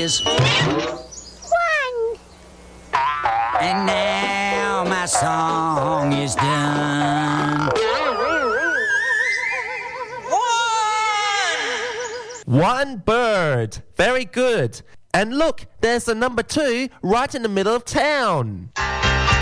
is... 1. And now my song is done. 1 bird. Very good. And look, there's a number 2 right in the middle of town.